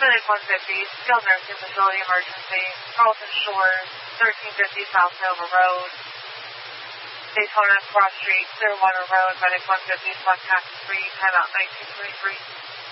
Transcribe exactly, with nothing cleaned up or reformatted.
Medic one fifty, skilled nursing facility emergency, Carlton Shores, thirteen fifty South Nova Road, Daytona Cross Street, Clearwater Road, Medic one fifty, select taxi three, timeout nineteen twenty-three.